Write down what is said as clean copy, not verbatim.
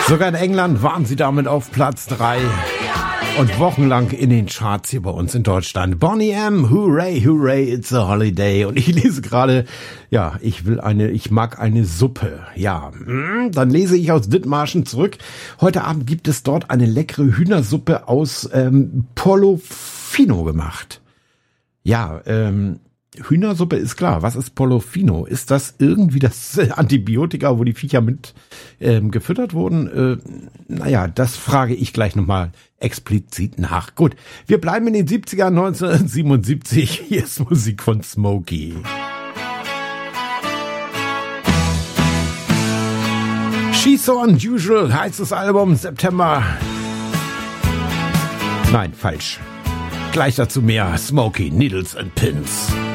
Sogar in England waren sie damit auf Platz 3 und wochenlang in den Charts hier bei uns in Deutschland. Boney M, hooray, hooray, it's a holiday. Und ich lese gerade, ja, ich mag eine Suppe. Ja, dann lese ich aus Dithmarschen zurück. Heute Abend gibt es dort eine leckere Hühnersuppe aus Portofino gemacht. Ja, Hühnersuppe ist klar. Was ist Portofino? Ist das irgendwie das Antibiotika, wo die Viecher mit gefüttert wurden? Naja, das frage ich gleich nochmal explizit nach. Gut, wir bleiben in den 70ern, 1977. Hier ist Musik von Smokey. She's So Unusual heißt das Album, September. Nein, falsch. Gleich dazu mehr Smokey, Needles and Pins.